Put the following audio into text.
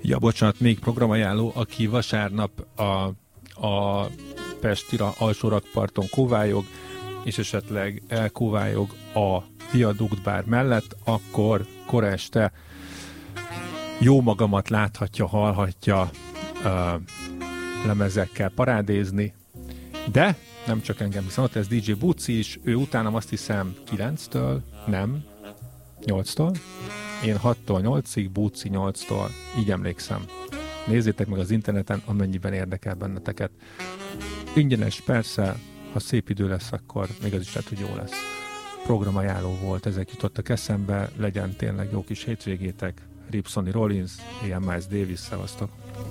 Ja, bocsánat, még programajánló, aki vasárnap a Pesti alsórakparton kóvályog, és esetleg elkóvályog a Viadukt bár mellett, akkor kora este jó magamat láthatja, hallhatja lemezekkel parádézni, de nem csak engem, viszont ez DJ Buci is, ő utánam azt hiszem 9-től, nem, 8-tól, én 6-tól 8-ig, Buci 8-tól, így emlékszem. Nézzétek meg az interneten, amennyiben érdekel benneteket. Ingyenes, persze, ha szép idő lesz, akkor még az is lehet, hogy jó lesz. Programajánló volt, ezek jutottak eszembe, legyen tényleg jó kis hétvégétek. Rip Sonny Rollins, ilyen Miles Davis, szevasztok!